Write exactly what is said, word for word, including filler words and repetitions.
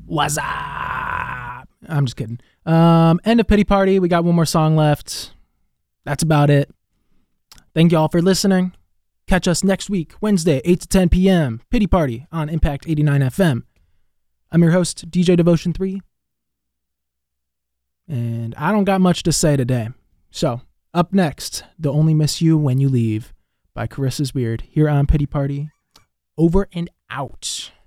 What's up? I'm just kidding. Um, end of Pity Party. We got one more song left. That's about it. Thank y'all for listening. Catch us next week, Wednesday, eight to ten p.m. Pity Party on Impact eighty-nine F M. I'm your host, D J Devotion three. And I don't got much to say today. So, up next, They'll Only Miss You When You Leave by Carissa's Weird here on Pity Party. Over and out.